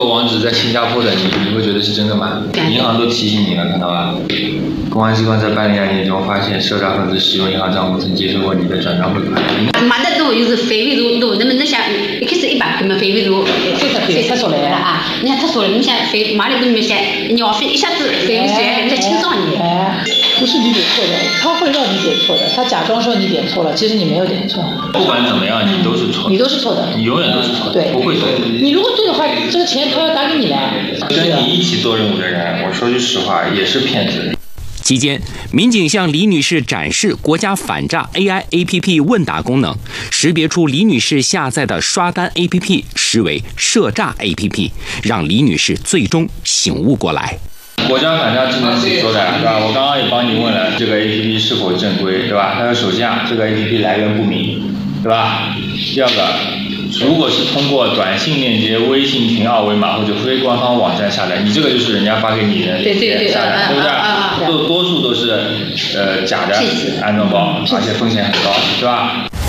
网址在新加坡的，你会觉得是真的吗？银行都提醒你了，看到吧？公安机关在办理案件中发现涉诈分子使用银行账户曾接受过你的转账汇款。 买得多又是非伪入，能不能像一开始100根本非伪入， 对，他说了啊，你看他说了，你像非买了不能像你要是一下子非伪税，在清算你。 不是你点错的，他会让你点错的，他假装说你点错了，其实你没有点错。 不管怎么样，你都是错的。 你都是错的， 你永远都是错的， 对， 不会错的。 你如果对的话，这个钱他要打给你来。 跟你一起做任务的人，我说句实话，也是骗子。 期间，民警向李女士展示国家反诈 AI APP 问答功能，识别出李女士下载的刷单 APP 实为涉诈 APP， 让李女士最终醒悟过来。 国家反诈智能局说的，对吧？我刚刚也帮你问了，这个 APP 是否正规，对吧？它首先这个 APP 来源不明，对吧？第二个，如果是通过短信链接、微信群二维码或者非官方网站下载，你这个就是人家发给你的链接下载，对不对？多数都是假的安装包，而且风险很高，对吧？